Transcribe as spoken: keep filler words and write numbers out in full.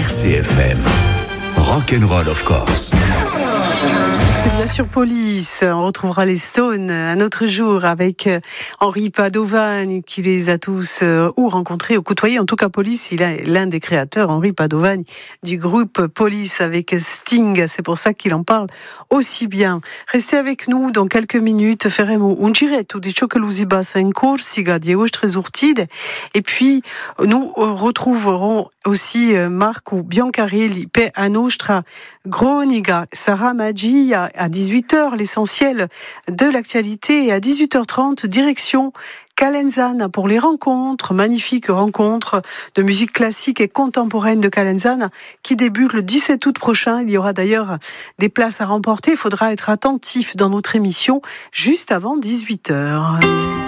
R C F M. Rock'n'roll of course. C'était bien sûr Police. On retrouvera les Stones un autre jour avec Henri Padovan qui les a tous euh, ou rencontrés ou côtoyés. En tout cas, Police, il est l'un des créateurs, Henri Padovan, du groupe Police avec Sting. C'est pour ça qu'il en parle aussi bien. Restez avec nous dans quelques minutes. Faremo un giretto di ciò che lui si passa in Corsica, di ostre urtide. Et puis, nous retrouverons aussi Marco Biancarelli per a nostra Gronica, Sarah Maggi à dix-huit heures, l'essentiel de l'actualité, et à dix-huit heures trente, direction Calenzane pour les rencontres, magnifiques rencontres de musique classique et contemporaine de Calenzane qui débutent le dix-sept août prochain. Il y aura d'ailleurs des places à remporter. Il faudra être attentif dans notre émission juste avant dix-huit heures.